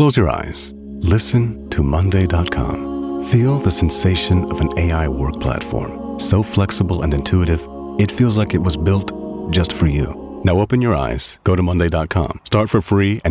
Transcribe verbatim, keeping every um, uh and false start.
Close your eyes. Listen to Monday dot com. Feel the sensation of an A I work platform. So flexible and intuitive, it feels like it was built just for you. Now open your eyes, go to Monday dot com, start for free, and